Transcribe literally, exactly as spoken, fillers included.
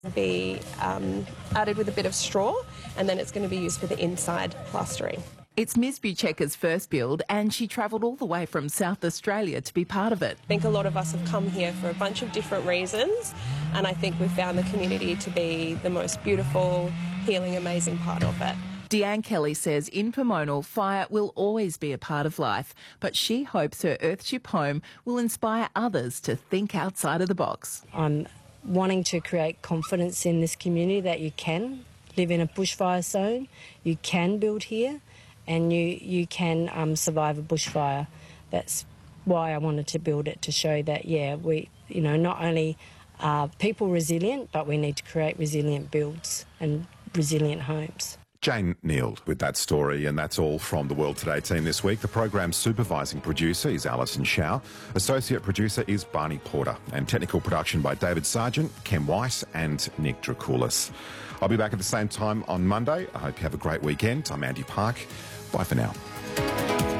be um, added with a bit of straw, and then it's going to be used for the inside plastering. It's Miz Buchecka's first build, and she travelled all the way from South Australia to be part of it. I think a lot of us have come here for a bunch of different reasons, and I think we've found the community to be the most beautiful, healing, amazing part of it. Deanne Kelly says in Pomona, fire will always be a part of life, but she hopes her Earthship home will inspire others to think outside of the box. I'm wanting to create confidence in this community that you can live in a bushfire zone, you can build here, and you, you can um, survive a bushfire. That's why I wanted to build it, to show that, yeah, we, you know, not only are people resilient, but we need to create resilient builds and resilient homes. Jane Neild with that story, and that's all from the World Today team this week. The program's supervising producer is Alison Shaw. Associate producer is Barney Porter. And technical production by David Sargent, Ken White and Nick Dracoulis. I'll be back at the same time on Monday. I hope you have a great weekend. I'm Andy Park. Bye for now.